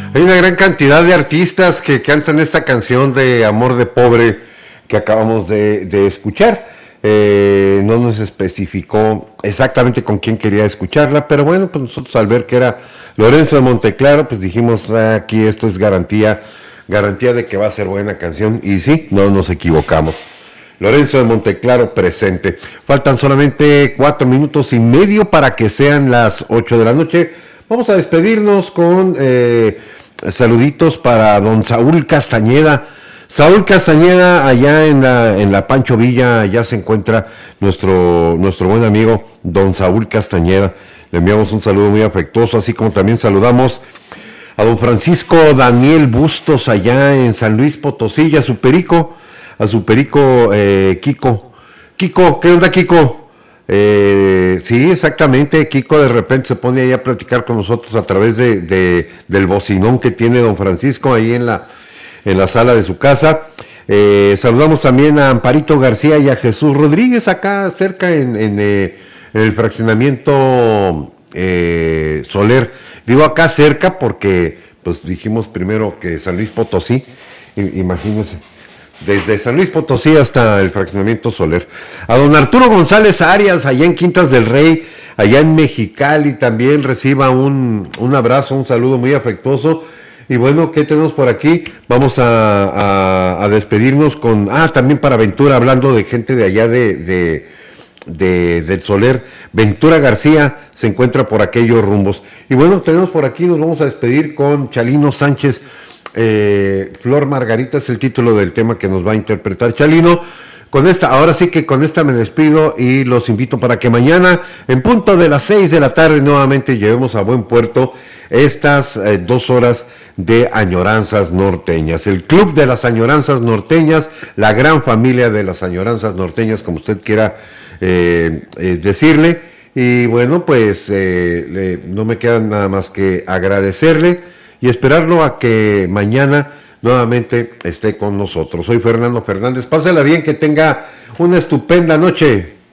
Hay una gran cantidad de artistas que cantan esta canción de Amor de Pobre que acabamos de escuchar. No nos especificó exactamente con quién quería escucharla, pero bueno, pues nosotros al ver que era Lorenzo de Monteclaro, pues dijimos, aquí esto es garantía de que va a ser buena canción, y sí, no nos equivocamos. Lorenzo de Monteclaro presente. Faltan solamente 4 minutos y medio para que sean las 8 de la noche. Vamos a despedirnos con saluditos para don Saúl Castañeda. Saúl Castañeda, allá en la Pancho Villa, ya se encuentra nuestro buen amigo don Saúl Castañeda. Le enviamos un saludo muy afectuoso, así como también saludamos a don Francisco Daniel Bustos allá en San Luis Potosí, y a su perico Kiko. Kiko, ¿qué onda, Kiko? Sí, exactamente, Kiko de repente se pone ahí a platicar con nosotros a través del bocinón que tiene don Francisco ahí en la sala de su casa. Saludamos también a Amparito García y a Jesús Rodríguez acá cerca en el fraccionamiento Soler. Digo acá cerca porque pues dijimos primero que San Luis Potosí, imagínense. Desde San Luis Potosí hasta el fraccionamiento Soler. A don Arturo González Arias, allá en Quintas del Rey, allá en Mexicali, también reciba un abrazo, un saludo muy afectuoso. Y bueno, ¿qué tenemos por aquí? Vamos a despedirnos con... también para Ventura, hablando de gente de allá del Soler. Ventura García se encuentra por aquellos rumbos. Y bueno, tenemos por aquí, nos vamos a despedir con Chalino Sánchez. Flor Margarita es el título del tema que nos va a interpretar Chalino. Ahora sí que con esta me despido y los invito para que mañana en punto de las 6 de la tarde nuevamente llevemos a buen puerto estas 2 horas de añoranzas norteñas. El Club de las Añoranzas Norteñas, la gran familia de las añoranzas norteñas, como usted quiera decirle. Y bueno, pues no me queda nada más que agradecerle y esperarlo a que mañana nuevamente esté con nosotros. Soy Fernando Fernández. Pásela bien, que tenga una estupenda noche.